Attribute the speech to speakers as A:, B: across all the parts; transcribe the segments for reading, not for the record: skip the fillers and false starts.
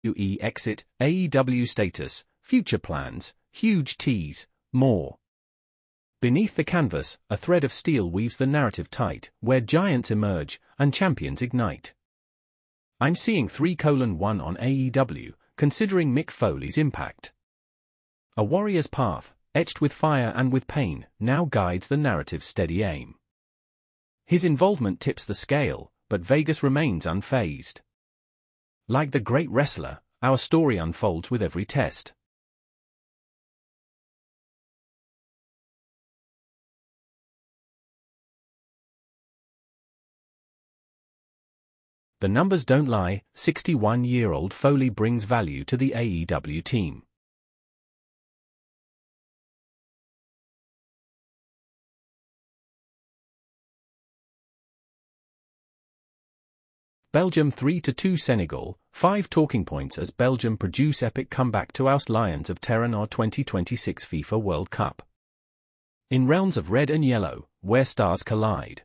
A: WWE exit, AEW status, future plans, huge tease, more. Beneath the canvas, a thread of steel weaves the narrative tight, where giants emerge and champions ignite. I'm seeing 3:1 on AEW, considering Mick Foley's impact. A warrior's path, etched with fire and with pain, now guides the narrative's steady aim. His involvement tips the scale, but Vegas remains unfazed. Like the great wrestler, our story unfolds with every test. The numbers don't lie, 61-year-old Foley brings value to the AEW team. Belgium 3-2 Senegal, 5 talking points as Belgium produce epic comeback to oust Lions of Terranor 2026 FIFA World Cup. In realms of red and yellow, where stars collide.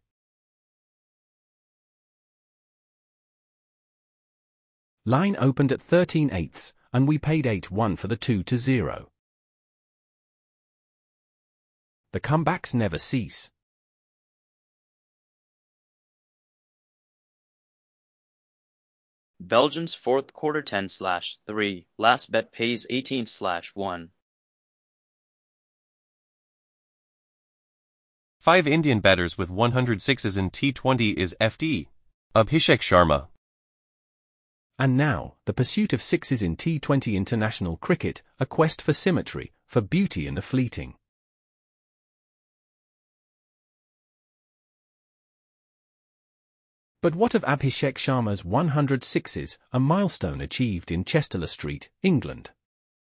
A: Line opened at 13/8, and we paid 8-1 for the 2-0. The comebacks never cease.
B: Belgium's fourth quarter 10/3, last bet pays 18/1.
C: 5 Indian batters with 106s in T20 is FD. Abhishek Sharma.
A: And now, the pursuit of sixes in T20 international cricket, a quest for symmetry, for beauty in the fleeting. But what of Abhishek Sharma's 100 sixes, a milestone achieved in Chester Street, England?